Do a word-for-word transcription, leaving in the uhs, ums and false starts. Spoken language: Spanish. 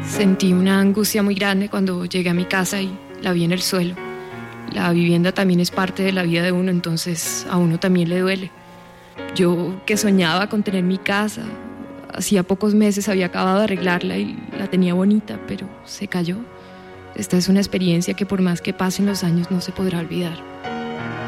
Sentí una angustia muy grande cuando llegué a mi casa y la vi en el suelo. La vivienda también es parte de la vida de uno, entonces a uno también le duele. Yo que soñaba con tener mi casa, hacía pocos meses había acabado de arreglarla y la tenía bonita, pero se cayó. Esta es una experiencia que por más que pasen los años no se podrá olvidar.